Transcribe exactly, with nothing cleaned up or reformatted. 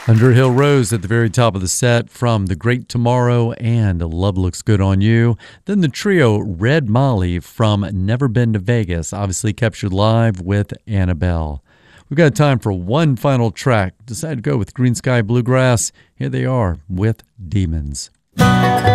Underhill Rose at the very top of the set from The Great Tomorrow and Love Looks Good on You. Then the trio Red Molly from Never Been to Vegas, obviously captured live with Annabelle. We've got time for one final track. Decided to go with Green Sky Bluegrass. Here they are with Demons.